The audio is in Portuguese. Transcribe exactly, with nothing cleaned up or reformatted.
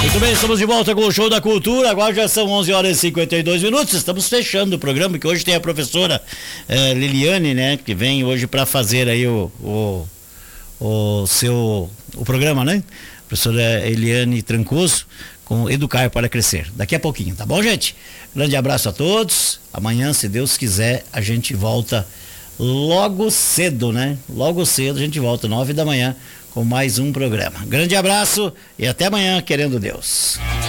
Muito bem, estamos de volta com o Show da Cultura. Agora já são onze horas e cinquenta e dois minutos. Estamos fechando o programa, que hoje tem a professora eh, Liliane, né? Que vem hoje para fazer aí o, o, o seu o programa, né? Professora Eliane Trancoso, com Educar para Crescer. Daqui a pouquinho, tá bom, gente? Grande abraço a todos. Amanhã, se Deus quiser, a gente volta logo cedo, né? Logo cedo a gente volta, nove da manhã, com mais um programa. Grande abraço e até amanhã, querendo Deus.